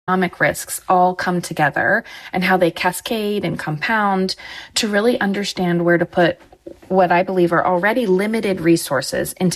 risks all come together and how they cascade and compound to really understand where to put what I believe are already limited resources into